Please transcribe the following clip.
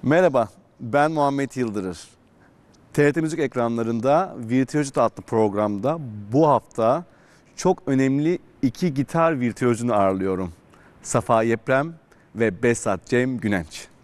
Merhaba, ben Muhammed Yıldırır. TRT Müzik ekranlarında Virtüözite adlı programda bu hafta çok önemli iki gitar virtüözünü ağırlıyorum. Safa Yeprem ve Behzat Cem Günenç.